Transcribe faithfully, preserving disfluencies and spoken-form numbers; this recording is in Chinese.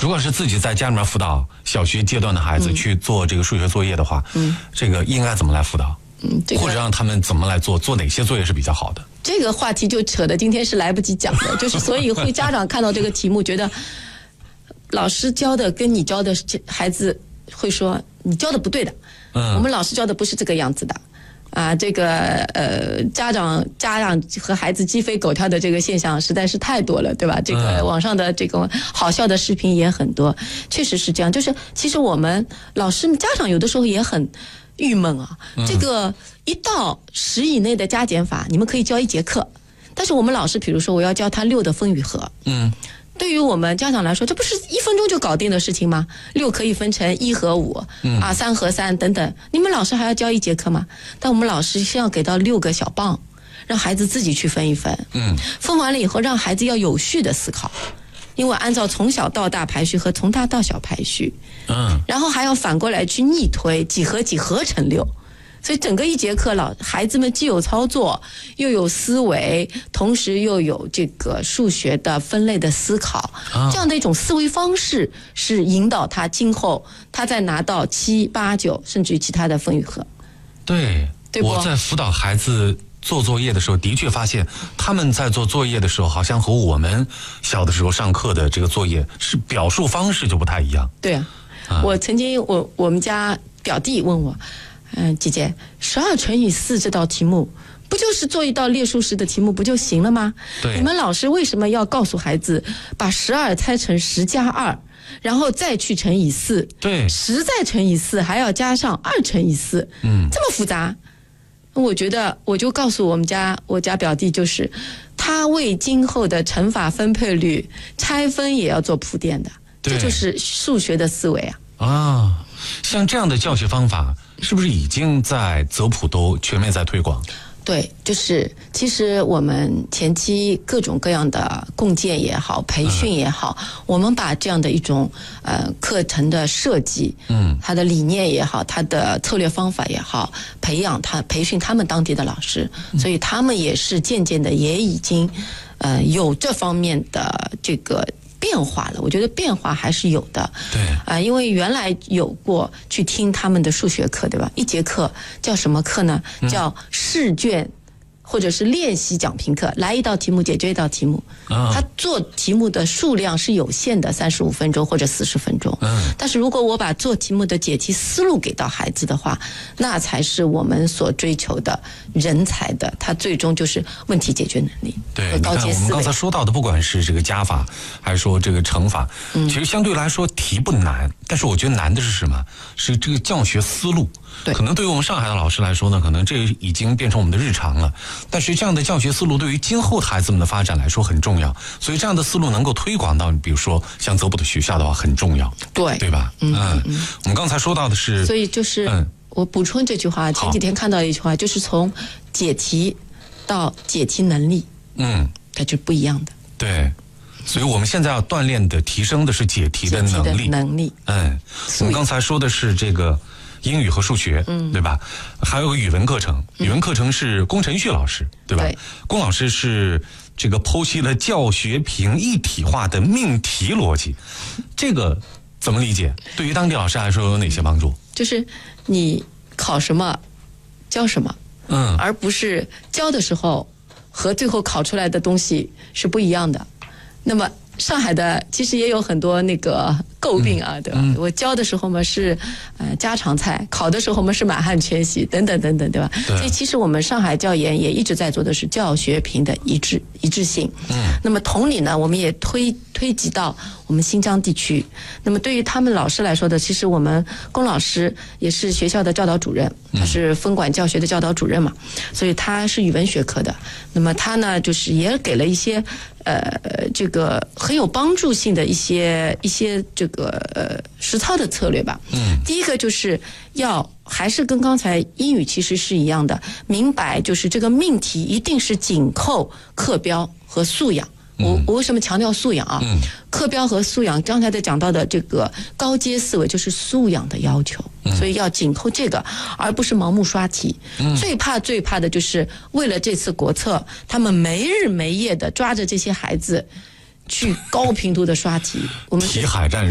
如果是自己在家里面辅导小学阶段的孩子去做这个数学作业的话，嗯，这个应该怎么来辅导？嗯，这个、或者让他们怎么来做，做哪些作业是比较好的？ 这个话题就扯的今天是来不及讲的，就是所以会家长看到这个题目，觉得老师教的跟你教的孩子会说你教的不对的，嗯，我们老师教的不是这个样子的。啊，这个呃，家长家长和孩子鸡飞狗跳的这个现象实在是太多了，对吧？这个网上的这个好笑的视频也很多，确实是这样。就是其实我们老师家长有的时候也很郁闷啊。这个一到十以内的加减法，你们可以教一节课，但是我们老师，比如说我要教他六的分与合，嗯。对于我们家长来说，这不是一分钟就搞定的事情吗？六可以分成一和五，嗯、啊，三和三等等。你们老师还要教一节课吗？但我们老师先要给到六个小棒，让孩子自己去分一分。嗯，分完了以后，让孩子要有序的思考，因为按照从小到大排序和从大到小排序，嗯，然后还要反过来去逆推几和几合成六。所以整个一节课，老孩子们既有操作，又有思维，同时又有这个数学的分类的思考，啊、这样的一种思维方式是引导他今后他再拿到七八九甚至于其他的分与合。 对， 对不？ 我在辅导孩子做作业的时候，的确发现他们在做作业的时候，好像和我们小的时候上课的这个作业是表述方式就不太一样。 对啊，啊我曾经我我们家表弟问我。嗯，姐姐，十二乘以四这道题目，不就是做一道列数式的题目不就行了吗？对。你们老师为什么要告诉孩子把十二拆成十加二，然后再去乘以四？ 对。 十再乘以四，还要加上二乘以四，嗯，这么复杂。我觉得，我就告诉我们家我家表弟，就是他为今后的乘法分配率拆分也要做铺垫的，这就是数学的思维啊。 啊，像这样的教学方法。是不是已经在泽普都全面在推广？ 对，就是其实我们前期各种各样的共建也好，培训也好，嗯、我们把这样的一种呃课程的设计，嗯，它的理念也好，它的策略方法也好，培养他培训他们当地的老师，嗯、所以他们也是渐渐的也已经呃有这方面的这个。变化了，我觉得变化还是有的。对啊、呃，因为原来有过去听他们的数学课，对吧？一节课叫什么课呢？叫试卷或者是练习讲评课，来一道题目解决一道题目。啊、他做题目的数量是有限的，三十五分钟或者四十分钟。嗯。但是如果我把做题目的解题思路给到孩子的话，那才是我们所追求的人才的，他最终就是问题解决能力。 对，你看我们刚才说到的，不管是这个加法，还是说这个乘法，嗯、其实相对来说题不难，但是我觉得难的是什么？是这个教学思路。对，可能对于我们上海的老师来说呢，可能这已经变成我们的日常了。但是这样的教学思路对于今后孩子们的发展来说很重要，所以这样的思路能够推广到，比如说像泽普的学校的话很重要。 对， 对吧？嗯嗯。嗯我们刚才说到的是， 所以就是嗯，我补充这句话，前几天看到一句话，就是从解题到解题能力，嗯，它就不一样的。 对。所以我们现在要锻炼的、提升的是解题的能力。 能力。 嗯，我们刚才说的是这个英语和数学，嗯，对吧？还有个语文课程，语文课程是龚晨旭老师，对吧？对。龚老师是这个剖析了教学评一体化的命题逻辑，这个怎么理解？对于当地老师来说有哪些帮助？ 就是你考什么，教什么，嗯，而不是教的时候和最后考出来的东西是不一样的。那么上海的其实也有很多那个诟病啊，嗯、对吧？嗯、我教的时候嘛是呃家常菜，考的时候嘛是满汉全席，等等等等，对吧？对。所以其实我们上海教研也一直在做的是教学评的一致一致性。嗯。那么同理呢，我们也推推及到我们新疆地区。那么对于他们老师来说的，其实我们龚老师也是学校的教导主任，他是分管教学的教导主任嘛，所以他是语文学科的。那么他呢，就是也给了一些呃这个很有帮助性的一些一些这个呃实操的策略吧。嗯。第一个就是要还是跟刚才英语其实是一样的，明白就是这个命题一定是紧扣课标和素养。我我为什么强调素养啊？嗯、课标和素养，刚才在讲到的这个高阶思维就是素养的要求，嗯、所以要紧扣这个，而不是盲目刷题。嗯、最怕最怕的就是为了这次国测，他们没日没夜的抓着这些孩子去高频度的刷题。我们题海战